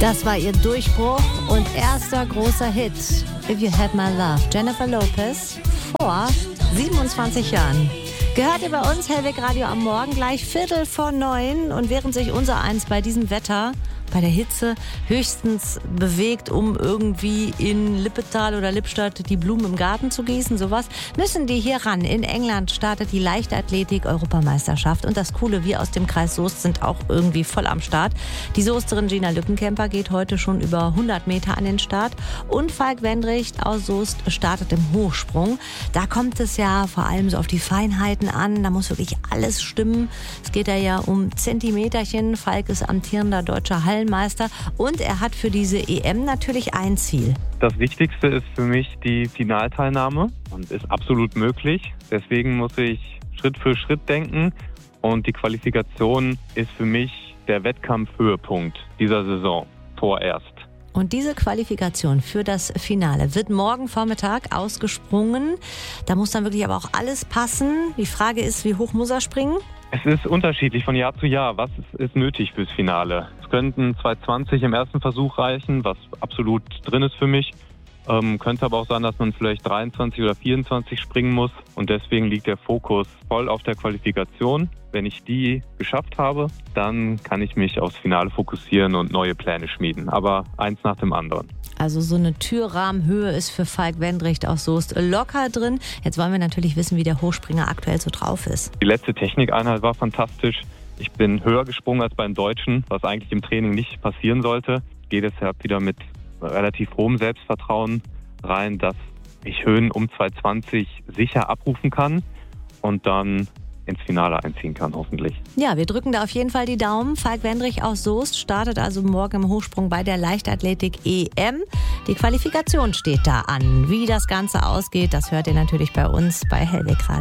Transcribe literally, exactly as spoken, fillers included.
Das war ihr Durchbruch und erster großer Hit. If You Had My Love. Jennifer Lopez vor siebenundzwanzig Jahren. Gehört ihr bei uns, Hellweg Radio am Morgen, gleich Viertel vor neun. Und während sich unser Eins bei diesem Wetter, bei der Hitze, höchstens bewegt, um irgendwie in Lippetal oder Lippstadt die Blumen im Garten zu gießen, sowas, müssen die hier ran. In England startet die Leichtathletik-Europameisterschaft. Und das Coole, wir aus dem Kreis Soest sind auch irgendwie voll am Start. Die Soesterin Gina Lückenkämper geht heute schon über hundert Meter an den Start. Und Falk Wendricht aus Soest startet im Hochsprung. Da kommt es ja vor allem so auf die Feinheiten an. Da muss wirklich alles stimmen. Es geht da ja um Zentimeterchen. Falk ist amtierender deutscher Hallenmeister. Und er hat für diese E M natürlich ein Ziel. Das Wichtigste ist für mich die Finalteilnahme und ist absolut möglich. Deswegen muss ich Schritt für Schritt denken und die Qualifikation ist für mich der Wettkampfhöhepunkt dieser Saison vorerst. Und diese Qualifikation für das Finale wird morgen Vormittag ausgesprungen. Da muss dann wirklich aber auch alles passen. Die Frage ist, wie hoch muss er springen? Es ist unterschiedlich von Jahr zu Jahr. Was ist, ist nötig fürs Finale? Es könnten zwei zwanzig im ersten Versuch reichen, was absolut drin ist für mich. Ähm, könnte aber auch sein, dass man vielleicht dreiundzwanzig oder vierundzwanzig springen muss. Und deswegen liegt der Fokus voll auf der Qualifikation. Wenn ich die geschafft habe, dann kann ich mich aufs Finale fokussieren und neue Pläne schmieden. Aber eins nach dem anderen. Also so eine Türrahmenhöhe ist für Falk Wendricht aus Soest locker drin. Jetzt wollen wir natürlich wissen, wie der Hochspringer aktuell so drauf ist. Die letzte Technikeinheit war fantastisch. Ich bin höher gesprungen als beim Deutschen, was eigentlich im Training nicht passieren sollte. Ich gehe deshalb wieder mit relativ hohem Selbstvertrauen rein, dass ich Höhen um zwei zwanzig sicher abrufen kann und dann ins Finale einziehen kann, hoffentlich. Ja, wir drücken da auf jeden Fall die Daumen. Falk Wendricht aus Soest startet also morgen im Hochsprung bei der Leichtathletik-E M. Die Qualifikation steht da an. Wie das Ganze ausgeht, das hört ihr natürlich bei uns bei Hellweg Radio.